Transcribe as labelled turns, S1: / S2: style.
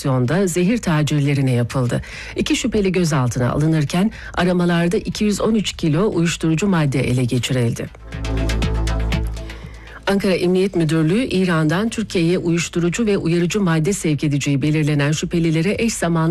S1: operasyonda zehir tacirlerine yapıldı. 2 şüpheli gözaltına alınırken aramalarda 213 kilo uyuşturucu madde ele geçirildi. Ankara Emniyet Müdürlüğü, İran'dan Türkiye'ye uyuşturucu ve uyarıcı madde sevk edeceği belirlenen şüphelilere eş zamanlı